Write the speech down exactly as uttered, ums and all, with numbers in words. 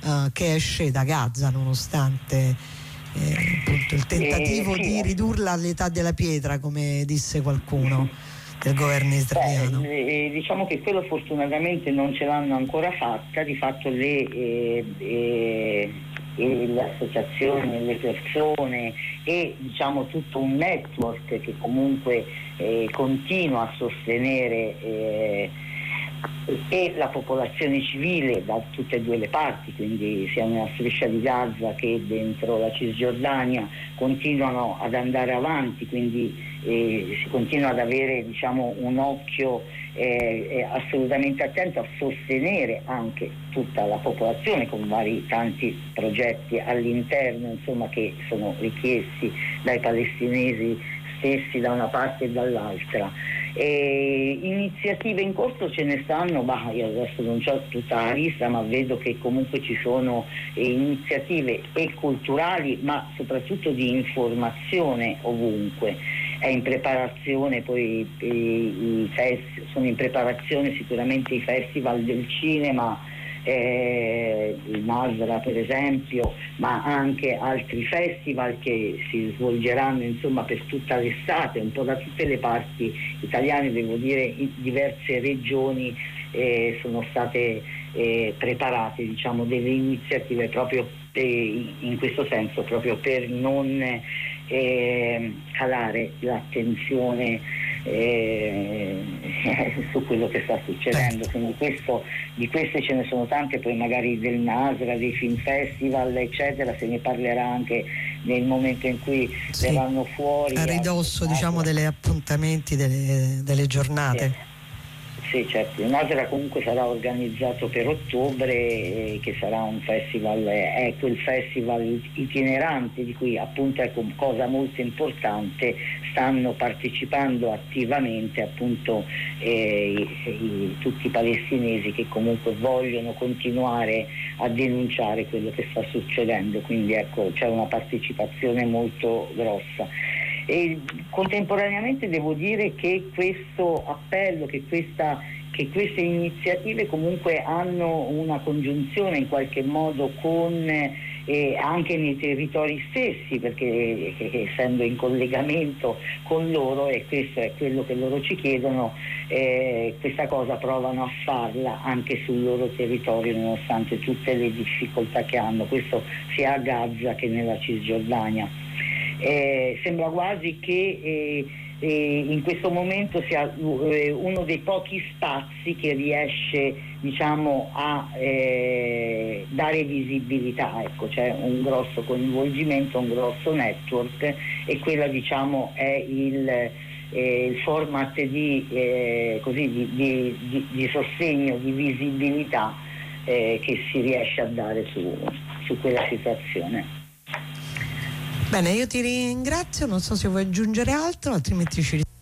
uh, che esce da Gaza, nonostante eh, appunto il tentativo eh, sì. di ridurla all'età della pietra, come disse qualcuno del governo israeliano. Beh, eh, diciamo che quello fortunatamente non ce l'hanno ancora fatta. Di fatto le, eh, eh, eh, le associazioni, le persone e diciamo tutto un network che comunque eh, continua a sostenere eh, e la popolazione civile da tutte e due le parti, quindi sia nella striscia di Gaza che dentro la Cisgiordania, continuano ad andare avanti, quindi eh, si continua ad avere diciamo un occhio eh, assolutamente attento a sostenere anche tutta la popolazione con vari tanti progetti all'interno, insomma, che sono richiesti dai palestinesi stessi da una parte e dall'altra. E iniziative in corso ce ne stanno, bah, io adesso non ho tutta la lista, ma vedo che comunque ci sono eh, iniziative e culturali, ma soprattutto di informazione ovunque. È in preparazione poi i, i fest- sono in preparazione sicuramente i festival del cinema, eh, il Masra per esempio, ma anche altri festival che si svolgeranno insomma per tutta l'estate, un po' da tutte le parti italiane, devo dire in diverse regioni eh, sono state eh, preparate diciamo delle iniziative proprio eh, in questo senso, proprio per non eh, calare l'attenzione Eh, su quello che sta succedendo. Quindi questo, di queste ce ne sono tante, poi magari del Nasra, dei film festival eccetera, se ne parlerà anche nel momento in cui sì, verranno fuori a ridosso diciamo degli appuntamenti delle, delle giornate. Sì. Sì, certo, il Nasra comunque sarà organizzato per ottobre, eh, che sarà un festival, è eh, quel festival itinerante di cui appunto, ecco, cosa molto importante, stanno partecipando attivamente appunto eh, i, i, tutti i palestinesi che comunque vogliono continuare a denunciare quello che sta succedendo, quindi ecco c'è una partecipazione molto grossa. E contemporaneamente devo dire che questo appello, che, questa, che queste iniziative comunque hanno una congiunzione in qualche modo con eh, anche nei territori stessi, perché eh, essendo in collegamento con loro, e questo è quello che loro ci chiedono, eh, questa cosa provano a farla anche sul loro territorio nonostante tutte le difficoltà che hanno, questo sia a Gaza che nella Cisgiordania. Eh, sembra quasi che eh, eh, in questo momento sia eh, uno dei pochi spazi che riesce diciamo a eh, dare visibilità, ecco, c'è un grosso coinvolgimento, un grosso network, e quella diciamo è il, eh, il format di, eh, così, di, di, di, di sostegno, di visibilità eh, che si riesce a dare su, su quella situazione. Bene, io ti ringrazio, non so se vuoi aggiungere altro, altrimenti ci